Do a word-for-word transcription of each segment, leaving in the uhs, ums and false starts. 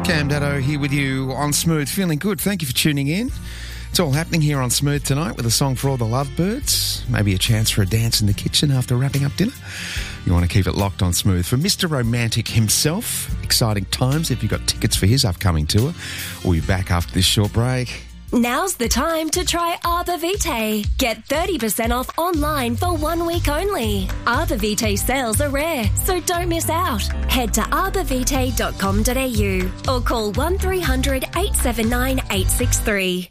Cam Daddo here with you on Smooth. Feeling good. Thank you for tuning in. It's all happening here on Smooth tonight with a song for all the lovebirds. Maybe a chance for a dance in the kitchen after wrapping up dinner. You want to keep it locked on Smooth. For Mister Romantic himself, exciting times if you've got tickets for his upcoming tour. We'll be back after this short break. Now's the time to try Arbor Vitae. Get thirty percent off online for one week only. Arbor Vitae sales are rare, so don't miss out. Head to arbor vitae dot com dot a u or call one three hundred eight seven nine eight six three.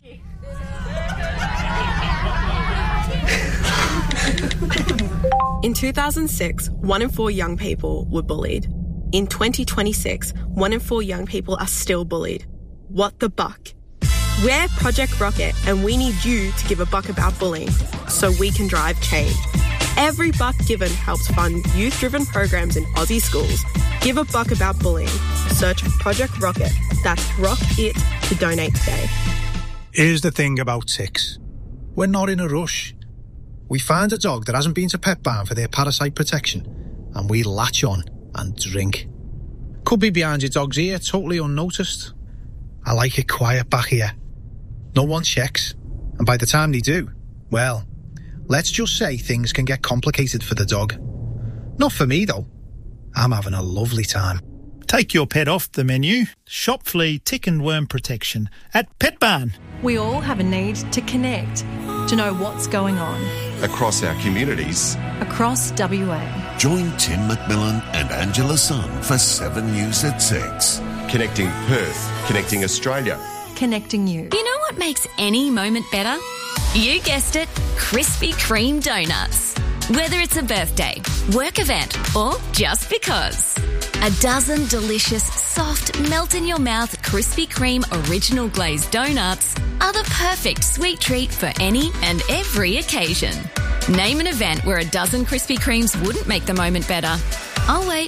In two thousand six, one in four young people were bullied. In twenty twenty-six, one in four young people are still bullied. What the buck? We're Project Rocket, and we need you to give a buck about bullying so we can drive change. Every buck given helps fund youth-driven programs in Aussie schools. Give a buck about bullying. Search Project Rocket. That's Rock It to donate today. Here's the thing about ticks. We're not in a rush. We find a dog that hasn't been to Pet Barn for their parasite protection, and we latch on and drink. Could be behind your dog's ear, totally unnoticed. I like it quiet back here. No one checks, and by the time they do, well, let's just say things can get complicated for the dog. Not for me, though. I'm having a lovely time. Take your pet off the menu. Shop flea, tick and worm protection at Pet Barn. We all have a need to connect, to know what's going on. Across our communities. Across W A. Join Tim McMillan and Angela Sun for seven News at six. Connecting Perth, connecting Australia. Connecting you. You know what makes any moment better? You guessed it, Krispy Kreme donuts. Whether it's a birthday, work event, or just because. A dozen delicious, soft, melt-in-your-mouth Krispy Kreme original glazed donuts are the perfect sweet treat for any and every occasion. Name an event where a dozen Krispy Kremes wouldn't make the moment better. I'll wait.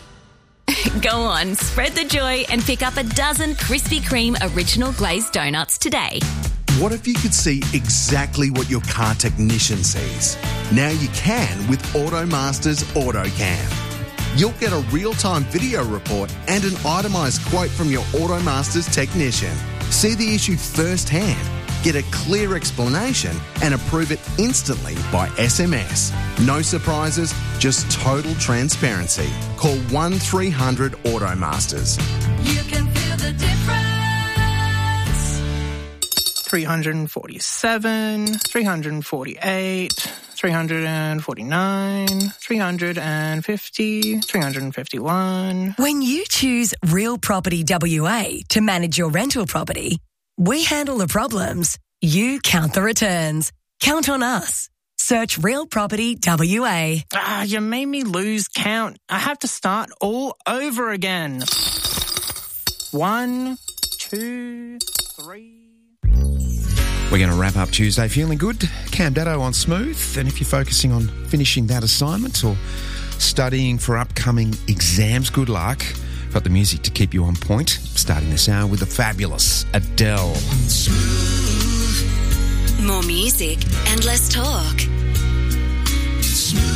Go on, spread the joy and pick up a dozen Krispy Kreme original glazed donuts today. What if you could see exactly what your car technician sees? Now you can with AutoMaster's AutoCam. You'll get a real-time video report and an itemised quote from your AutoMaster's technician. See the issue firsthand, get a clear explanation and approve it instantly by S M S. No surprises, just total transparency. Call one three hundred AutoMasters. You can feel the difference. three hundred forty-seven, three hundred forty-eight, three hundred forty-nine, three hundred fifty, three hundred fifty-one. When you choose Real Property W A to manage your rental property, we handle the problems. You count the returns. Count on us. Search Real Property W A. Ah, you made me lose count. I have to start all over again. One, two, three. We're going to wrap up Tuesday feeling good. Cam Daddo on Smooth. And if you're focusing on finishing that assignment or studying for upcoming exams, good luck. Got the music to keep you on point. Starting this hour with the fabulous Adele. Smooth. More music and less talk. Smooth.